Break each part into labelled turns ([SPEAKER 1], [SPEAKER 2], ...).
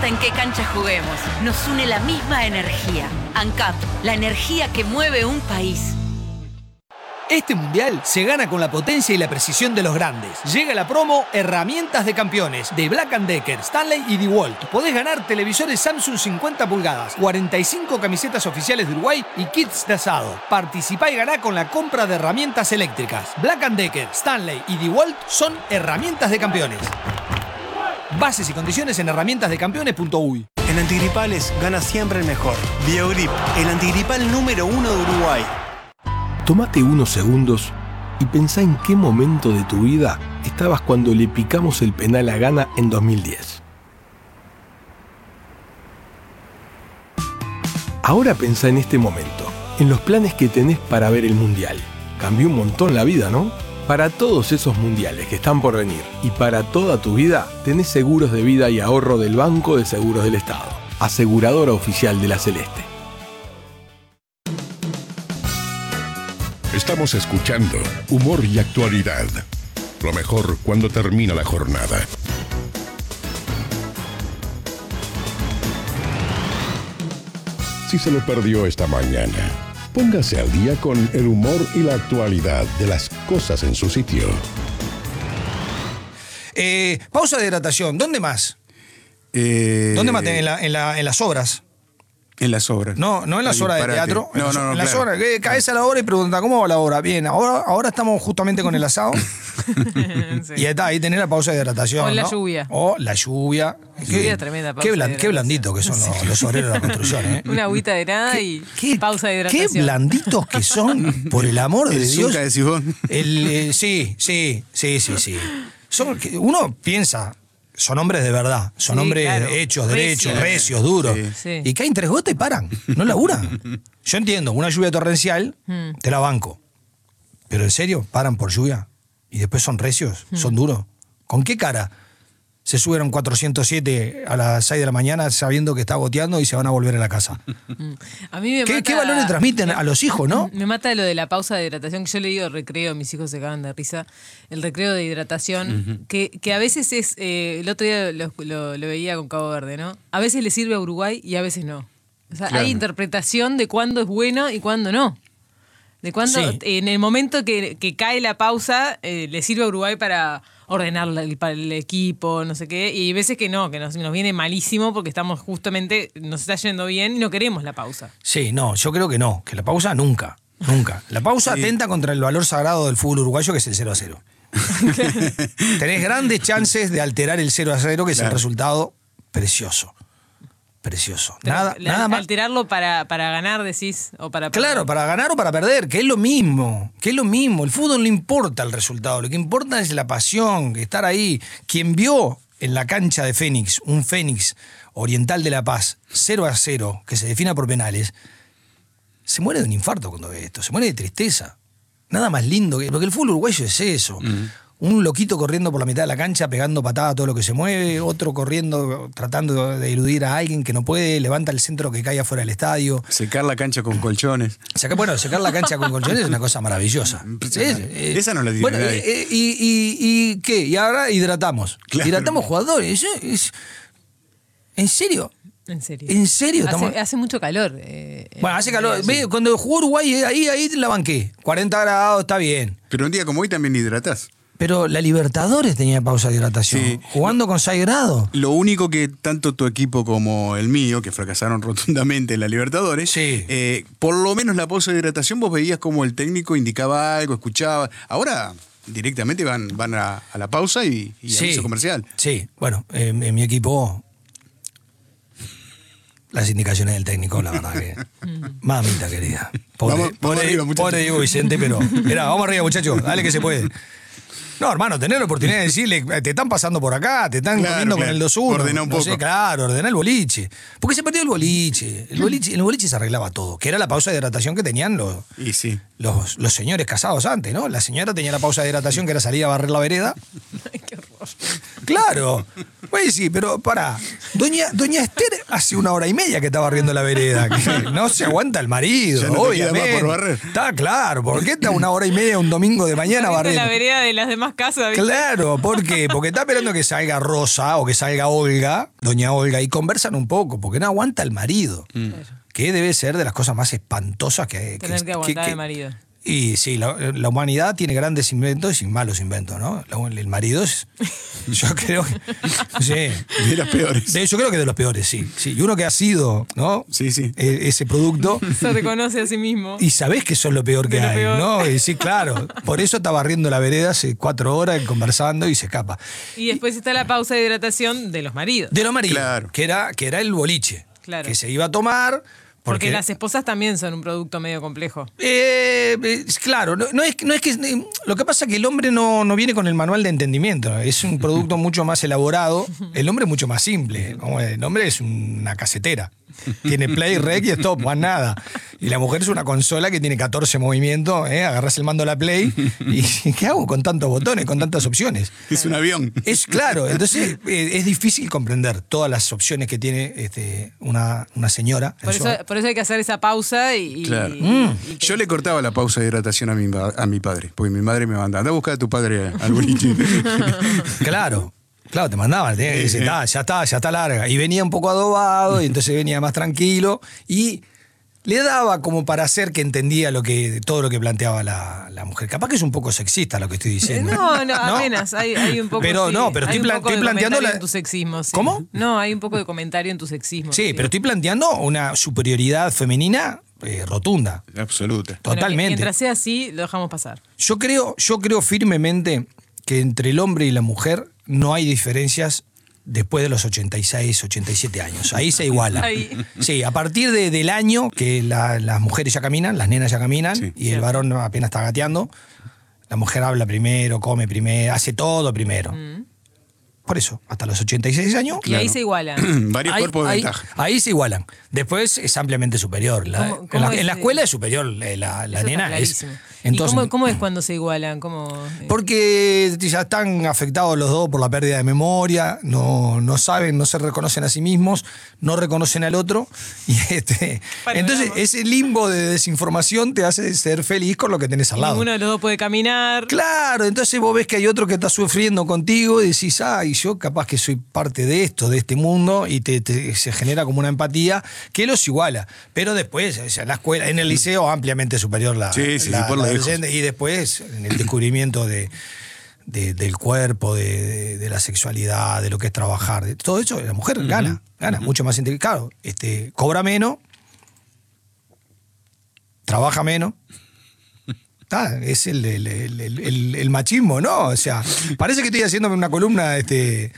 [SPEAKER 1] importa en qué cancha juguemos, nos une la misma energía. ANCAP, la energía que mueve un país.
[SPEAKER 2] Este mundial se gana con la potencia y la precisión de los grandes. Llega la promo Herramientas de Campeones de Black & Decker, Stanley y DeWalt. Podés ganar televisores Samsung 50 pulgadas, 45 camisetas oficiales de Uruguay y kits de asado. Participá y ganá con la compra de herramientas eléctricas. Black & Decker, Stanley y DeWalt son Herramientas de Campeones. Bases y condiciones en herramientasdecampeones.uy.
[SPEAKER 3] En antigripales gana siempre el mejor. Biogrip, el antigripal número 1 de Uruguay.
[SPEAKER 4] Tómate unos segundos y pensá en qué momento de tu vida estabas cuando le picamos el penal a Ghana en 2010. Ahora pensá en este momento, en los planes que tenés para ver el Mundial. Cambió un montón la vida, ¿no? Para todos esos mundiales que están por venir y para toda tu vida, tenés seguros de vida y ahorro del Banco de Seguros del Estado, aseguradora oficial de la Celeste.
[SPEAKER 5] Estamos escuchando Humor y Actualidad. Lo mejor cuando termina la jornada. Si se lo perdió esta mañana, póngase al día con el humor y la actualidad de las cosas en su sitio.
[SPEAKER 2] Pausa de hidratación. ¿Dónde más? ¿Dónde más tenés? En las obras.
[SPEAKER 3] En las obras.
[SPEAKER 2] No en las obras de teatro.
[SPEAKER 3] No,
[SPEAKER 2] en las
[SPEAKER 3] claro.
[SPEAKER 2] obras. Caes a la hora y pregunta, ¿cómo va la obra? Bien, ahora estamos justamente con el asado. Sí. Y ahí tenés la pausa de hidratación.
[SPEAKER 6] O la
[SPEAKER 2] ¿no?
[SPEAKER 6] lluvia.
[SPEAKER 2] O la lluvia.
[SPEAKER 6] Tremenda pausa.
[SPEAKER 2] Qué blanditos que son los obreros de la construcción, ¿eh?
[SPEAKER 6] Una agüita de nada y pausa de hidratación.
[SPEAKER 2] Qué blanditos que son, por el amor de Dios.
[SPEAKER 3] Zucca de Sibón.
[SPEAKER 2] Sí. Uno piensa. Son hombres de verdad, son hombres
[SPEAKER 6] claro.
[SPEAKER 2] hechos, derechos, recios, duros.
[SPEAKER 6] Sí.
[SPEAKER 2] Y caen 3 gotas y paran, no laburan. Yo entiendo, una lluvia torrencial, te la banco. Pero en serio, paran por lluvia. Y después son recios, son duros. ¿Con qué cara se subieron 407 a las 6 de la mañana sabiendo que está goteando y se van a volver a la casa?
[SPEAKER 6] A mí me mata,
[SPEAKER 2] ¿Qué valores transmiten a los hijos, no?
[SPEAKER 6] Me mata lo de la pausa de hidratación, que yo le digo recreo, mis hijos se cagan de risa. El recreo de hidratación, que a veces es, el otro día lo veía con Cabo Verde, ¿no? A veces le sirve a Uruguay y a veces no. O sea, claro. Hay interpretación de cuándo es bueno y cuándo no. De cuándo, en el momento que cae la pausa, le sirve a Uruguay para ordenar el equipo, no sé qué, y hay veces que no, que nos viene malísimo porque estamos justamente, nos está yendo bien y no queremos la pausa.
[SPEAKER 2] Sí, no, yo creo que no, que la pausa nunca. La pausa atenta contra el valor sagrado del fútbol uruguayo, que es el 0-0. Tenés grandes chances de alterar el 0-0, que es el resultado precioso. Nada más.
[SPEAKER 6] Alterarlo para ganar, decís, o para perder.
[SPEAKER 2] Claro, para ganar o para perder, que es lo mismo. El fútbol no importa el resultado, lo que importa es la pasión, estar ahí. Quien vio en la cancha de Fénix, un Fénix Oriental de La Paz, 0-0, que se defina por penales, se muere de un infarto cuando ve esto, se muere de tristeza. Nada más lindo, porque el fútbol uruguayo es eso. Un loquito corriendo por la mitad de la cancha, pegando patada a todo lo que se mueve, otro corriendo, tratando de eludir a alguien que no puede, levanta el centro que cae afuera del estadio.
[SPEAKER 3] Secar la cancha con colchones.
[SPEAKER 2] Secar la cancha con colchones es una cosa maravillosa.
[SPEAKER 3] Esa no la tiene nadie.
[SPEAKER 2] ¿Y qué? Y ahora hidratamos. Claro. Hidratamos jugadores. ¿En serio? ¿En serio?
[SPEAKER 6] Hace mucho calor.
[SPEAKER 2] Bueno, hace calor. Cuando jugó Uruguay, ahí la banqué. 40 grados, está bien.
[SPEAKER 3] Pero un día como hoy también hidratás.
[SPEAKER 2] Pero la Libertadores tenía pausa de hidratación. Sí. Jugando con 6 grados.
[SPEAKER 3] Lo único que tanto tu equipo como el mío, que fracasaron rotundamente en la Libertadores, por lo menos la pausa de hidratación vos veías como el técnico indicaba algo, escuchaba. Ahora directamente van a la pausa y aviso comercial.
[SPEAKER 2] Sí, bueno, en mi equipo las indicaciones del técnico, la verdad que... Mamita querida. Pobre Diego Vicente, pero... Mirá, vamos arriba, muchachos, dale que se puede. No, hermano, tener la oportunidad de decirle, te están pasando por acá, te están comiendo con el 2-1.
[SPEAKER 3] Ordená un poco.
[SPEAKER 2] Ordená el boliche. Porque se perdió el boliche. En el boliche se arreglaba todo, que era la pausa de hidratación que tenían los señores casados antes, ¿no? La señora tenía la pausa de hidratación, que era salir a barrer la vereda.
[SPEAKER 6] Ay, qué horror.
[SPEAKER 2] Claro. Pues sí, pero pará. Doña Esther hace 1 hora y media que está barriendo la vereda. Que no se aguanta el marido,
[SPEAKER 3] Ya no te queda
[SPEAKER 2] obviamente.
[SPEAKER 3] más por barrer.
[SPEAKER 2] Está claro. ¿Por qué está 1 hora y media un domingo de mañana barriendo?
[SPEAKER 6] la vereda de las demás casas. ¿viste?
[SPEAKER 2] Claro, ¿por qué? Porque está esperando que salga Rosa o que salga Olga, doña Olga, y conversan un poco, porque no aguanta el marido. Que debe ser de las cosas más espantosas que...
[SPEAKER 6] Tener que aguantar el marido.
[SPEAKER 2] Y sí, la humanidad tiene grandes inventos y malos inventos, ¿no? El marido es... Yo creo que... Sí.
[SPEAKER 3] De los peores.
[SPEAKER 2] Yo creo que de los peores, sí. Y uno que ha sido, ¿no?
[SPEAKER 3] Sí.
[SPEAKER 2] Ese producto...
[SPEAKER 6] Se reconoce a sí mismo.
[SPEAKER 2] Y sabés que eso es lo peor que
[SPEAKER 6] De lo
[SPEAKER 2] hay,
[SPEAKER 6] peor.
[SPEAKER 2] ¿no? Y sí, claro. Por eso está barriendo la vereda hace 4 horas conversando y se escapa.
[SPEAKER 6] Y después está la pausa de hidratación de los maridos.
[SPEAKER 2] De los maridos,
[SPEAKER 3] Claro.
[SPEAKER 2] que era el boliche.
[SPEAKER 6] Claro.
[SPEAKER 2] Que se iba a tomar...
[SPEAKER 6] Porque las esposas también son un producto medio complejo.
[SPEAKER 2] Claro, no es que... Lo que pasa es que el hombre no viene con el manual de entendimiento. Es un producto mucho más elaborado. El hombre es mucho más simple. El hombre es una casetera. Tiene play, rec y stop, más nada. Y la mujer es una consola que tiene 14 movimientos. Agarrás el mando a la play y ¿qué hago con tantos botones, con tantas opciones?
[SPEAKER 3] Es un avión.
[SPEAKER 2] Es claro, entonces es difícil comprender todas las opciones que tiene una señora.
[SPEAKER 6] Por eso hay que hacer esa pausa y...
[SPEAKER 3] Claro.
[SPEAKER 6] y-
[SPEAKER 3] Yo le cortaba la pausa de hidratación a mi padre, porque mi madre me manda, anda a buscar a tu padre al boliche.
[SPEAKER 2] Claro, te mandaban, tenía que decir, ya está larga. Y venía un poco adobado, y entonces venía más tranquilo. Y le daba como para hacer que entendía todo lo que planteaba la mujer. Capaz que es un poco sexista lo que estoy diciendo.
[SPEAKER 6] No, apenas. Hay un poco.
[SPEAKER 2] Pero
[SPEAKER 6] sí,
[SPEAKER 2] no, pero
[SPEAKER 6] hay
[SPEAKER 2] estoy
[SPEAKER 6] un poco de
[SPEAKER 2] planteando
[SPEAKER 6] comentario en tu sexismo. Sí.
[SPEAKER 2] ¿Cómo?
[SPEAKER 6] No, hay un poco de comentario en tu sexismo.
[SPEAKER 2] Sí, pero estoy planteando una superioridad femenina rotunda.
[SPEAKER 3] Absoluta.
[SPEAKER 6] Bueno,
[SPEAKER 2] Totalmente.
[SPEAKER 6] mientras sea así, lo dejamos pasar.
[SPEAKER 2] Yo creo firmemente que entre el hombre y la mujer no hay diferencias después de los 86, 87 años. Ahí se iguala.
[SPEAKER 6] Ahí.
[SPEAKER 2] Sí, a partir del año que las mujeres ya caminan, las nenas ya caminan,
[SPEAKER 3] Sí.
[SPEAKER 2] y el varón apenas está gateando, la mujer habla primero, come primero, hace todo primero. Por eso, hasta los 86 años...
[SPEAKER 6] Y ahí se iguala.
[SPEAKER 3] Varios cuerpos de ventaja.
[SPEAKER 2] Ahí se igualan. Después es ampliamente superior.
[SPEAKER 6] ¿Cómo
[SPEAKER 2] En la
[SPEAKER 6] es,
[SPEAKER 2] escuela es superior la
[SPEAKER 6] Eso está
[SPEAKER 2] nena.
[SPEAKER 6] clarísimo.
[SPEAKER 2] Entonces,
[SPEAKER 6] ¿Y cómo es cuando se igualan?
[SPEAKER 2] porque ya están afectados los dos por la pérdida de memoria, no saben, no se reconocen a sí mismos, no reconocen al otro. Y entonces ese limbo de desinformación te hace ser feliz con lo que tenés al lado.
[SPEAKER 6] Ninguno de los dos puede caminar.
[SPEAKER 2] Claro, entonces vos ves que hay otro que está sufriendo contigo y decís, y yo capaz que soy parte de esto, de este mundo, y se genera como una empatía que los iguala. Pero después, o sea, en la escuela, en el liceo, ampliamente superior
[SPEAKER 3] Sí, por lejos.
[SPEAKER 2] y después en el descubrimiento del cuerpo, de la sexualidad, de lo que es trabajar, de todo eso, la mujer gana mucho más inteligente. Claro, cobra menos, trabaja menos. Es el machismo, ¿no? O sea, parece que estoy haciéndome una columna de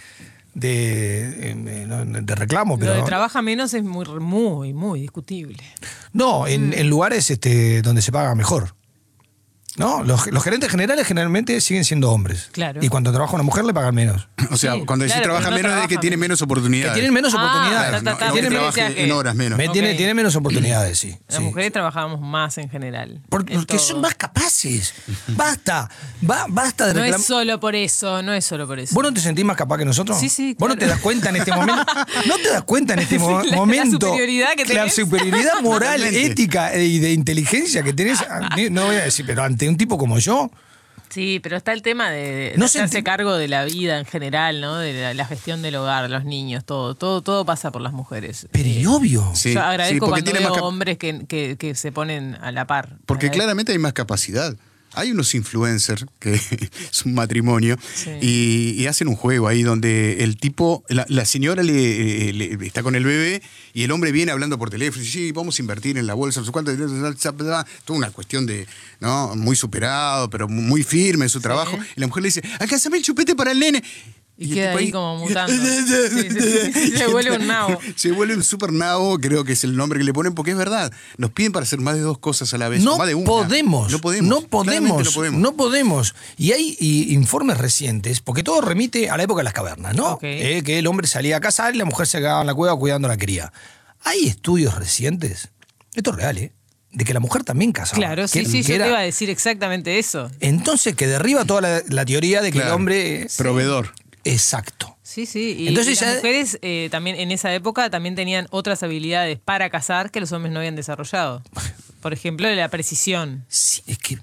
[SPEAKER 2] reclamo, pero
[SPEAKER 6] Lo de trabaja menos es muy discutible.
[SPEAKER 2] no, en lugares donde se paga mejor. ¿No? Los gerentes generales generalmente siguen siendo hombres.
[SPEAKER 6] Claro.
[SPEAKER 2] Y cuando trabaja una mujer le pagan menos.
[SPEAKER 3] O sea,
[SPEAKER 6] Sí,
[SPEAKER 3] cuando decís
[SPEAKER 6] claro,
[SPEAKER 3] trabaja
[SPEAKER 6] pero no
[SPEAKER 3] menos es que
[SPEAKER 6] trabaja
[SPEAKER 3] tiene
[SPEAKER 6] menos.
[SPEAKER 3] menos
[SPEAKER 2] Que
[SPEAKER 3] oportunidades.
[SPEAKER 2] tienen menos
[SPEAKER 6] Ah,
[SPEAKER 2] oportunidades.
[SPEAKER 3] No, no
[SPEAKER 6] me
[SPEAKER 3] que
[SPEAKER 6] decía
[SPEAKER 3] trabaje
[SPEAKER 6] que-
[SPEAKER 3] en horas menos.
[SPEAKER 6] Ok.
[SPEAKER 2] Tiene menos oportunidades, sí.
[SPEAKER 6] Las
[SPEAKER 2] sí.
[SPEAKER 6] mujeres trabajamos más en general.
[SPEAKER 2] Porque
[SPEAKER 6] en todo.
[SPEAKER 2] son más capaces. Basta de
[SPEAKER 6] No
[SPEAKER 2] reclamar.
[SPEAKER 6] es solo por eso, no es solo por eso.
[SPEAKER 2] ¿Vos no te sentís más capaz que nosotros?
[SPEAKER 6] Sí, sí,
[SPEAKER 2] ¿Vos no
[SPEAKER 6] claro.
[SPEAKER 2] te das cuenta en este momento? ¿No te das cuenta en este
[SPEAKER 6] La
[SPEAKER 2] momento?
[SPEAKER 6] superioridad que
[SPEAKER 2] La
[SPEAKER 6] tenés.
[SPEAKER 2] superioridad moral,
[SPEAKER 3] Totalmente.
[SPEAKER 2] ética y de inteligencia que tenés. No voy a decir, pero ante un tipo como yo.
[SPEAKER 6] Sí, pero está el tema de
[SPEAKER 2] No
[SPEAKER 6] hacerse
[SPEAKER 2] sentí-
[SPEAKER 6] cargo de la vida en general, ¿no? De la gestión del hogar, los niños, todo pasa por las mujeres.
[SPEAKER 2] Pero y obvio.
[SPEAKER 3] Sí,
[SPEAKER 6] Yo agradezco
[SPEAKER 3] porque
[SPEAKER 6] cuando
[SPEAKER 3] tiene
[SPEAKER 6] veo
[SPEAKER 3] más
[SPEAKER 6] hombres que se ponen a la par.
[SPEAKER 3] Porque
[SPEAKER 6] Agradezco.
[SPEAKER 3] claramente hay más capacidad. Hay unos influencers que es un matrimonio
[SPEAKER 6] Sí.
[SPEAKER 3] y hacen un juego ahí donde el tipo, la señora le está con el bebé y el hombre viene hablando por teléfono y dice, sí, vamos a invertir en la bolsa, no sé cuánto, toda una cuestión de, ¿no? Muy superado, pero muy firme en su trabajo. Y la mujer le dice, alcánzame el chupete para el nene.
[SPEAKER 6] Y
[SPEAKER 3] el
[SPEAKER 6] queda
[SPEAKER 3] tipo
[SPEAKER 6] ahí como mutando. Sí. Se vuelve un nabo.
[SPEAKER 3] Se vuelve un super nabo, creo que es el nombre que le ponen, porque es verdad. Nos piden para hacer más de 2 cosas a la vez.
[SPEAKER 2] No
[SPEAKER 3] o más de una.
[SPEAKER 2] podemos.
[SPEAKER 3] Claramente
[SPEAKER 2] No podemos. Y hay informes recientes, porque todo remite a la época de las cavernas, ¿no?
[SPEAKER 6] Ok.
[SPEAKER 2] Que el hombre salía a cazar y la mujer se quedaba en la cueva cuidando a la cría. Hay estudios recientes, esto es real, de que la mujer también cazaba.
[SPEAKER 6] Claro, sí,
[SPEAKER 2] Que
[SPEAKER 6] yo te
[SPEAKER 2] era-
[SPEAKER 6] iba a decir exactamente eso.
[SPEAKER 2] Entonces, que derriba toda la teoría de que el
[SPEAKER 3] Claro.
[SPEAKER 2] hombre...
[SPEAKER 3] Proveedor.
[SPEAKER 2] Exacto.
[SPEAKER 6] Sí, sí. Y,
[SPEAKER 2] Entonces,
[SPEAKER 6] y las mujeres también en esa época también tenían otras habilidades para cazar que los hombres no habían desarrollado. Por ejemplo, la precisión.
[SPEAKER 2] Sí, es que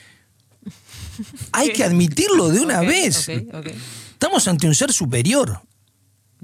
[SPEAKER 2] hay que admitirlo de una vez.
[SPEAKER 6] Ok.
[SPEAKER 2] Estamos ante un ser superior.